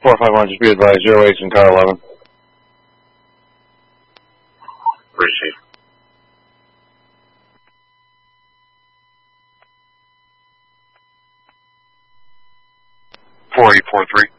451, just be advised, 08's in car 11. Appreciate it. 4843.